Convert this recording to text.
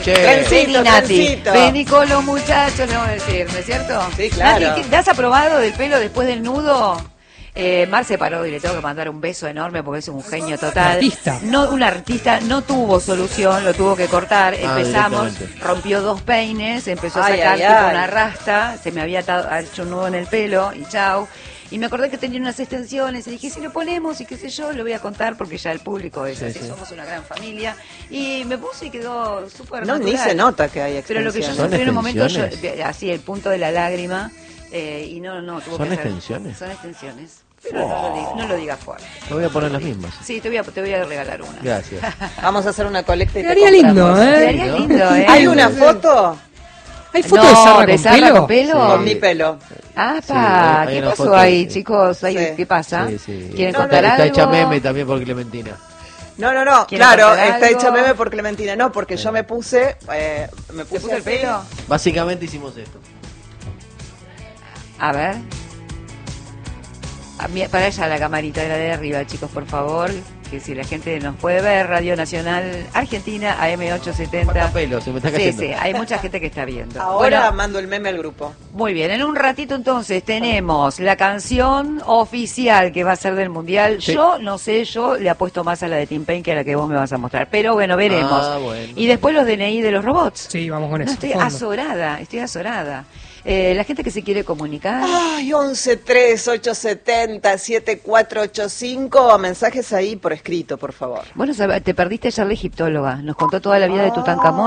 che. Vení, Nati, trencito. vení con los muchachos, le vamos a decir, ¿no es cierto? Sí, claro. Nati, ¿te has aprobado del pelo después del nudo? Mar se paró y le tengo que mandar un beso enorme porque es un genio total. Artista. No, un artista, no tuvo solución, lo tuvo que cortar. Empezamos, directamente. rompió 2 peines, empezó a Ay, sacar ay, tipo ay. una rasta, se me había hecho un nudo en el pelo y chau. Y me acordé que tenía unas extensiones y dije, si lo ponemos y qué sé yo, lo voy a contar porque ya el público es así, somos una gran familia. Y me puse y quedó súper No, ni natural. se nota que hay Pero lo que yo extensiones. sufrí en un momento, extensiones? así, el punto de la lágrima, y no, tuvo ¿Son que hacer- extensiones? Son extensiones. Pero no lo digas fuerte. Te voy a poner las mismas. Sí, te voy a regalar una. Gracias. Vamos a hacer una colecta y te Quedaría lindo, compramos. Sería lindo, ¿eh? ¿Hay una foto ¿Hay foto No, de Sarra con pelo? Sí. con mi pelo? Ah, Sí, pa, hay ¿qué una pasó foto, ahí, sí. chicos? Ahí, Sí. ¿qué pasa? Sí, sí. ¿Quieren No, contar Está algo? hecha meme también por Clementina. No, ¿Quieren claro, contar está algo? hecha meme por Clementina. No, porque yo me puse ¿Te puso el así. pelo? Básicamente hicimos esto. A ver. Para allá la camarita, la de arriba, chicos, por favor. Que si la gente nos puede ver, Radio Nacional Argentina, AM870. Corta pelo, se me está Sí, cayendo. sí, hay mucha gente que está viendo. Ahora Bueno, mando el meme al grupo. muy bien, en un ratito entonces tenemos la canción oficial que va a ser del Mundial. Sí. Yo no sé, yo le apuesto más a la de Tim Payne que a la que vos me vas a mostrar. Pero bueno, veremos. Ah, bueno. Y después los DNI de los robots. Sí, vamos con No, eso. estoy fondo. azorada. La gente que se quiere comunicar. Ay, 1138707485. Mensajes ahí por escrito, por favor. Bueno, te perdiste ayer la egiptóloga. Nos contó toda la vida de Tutankamón.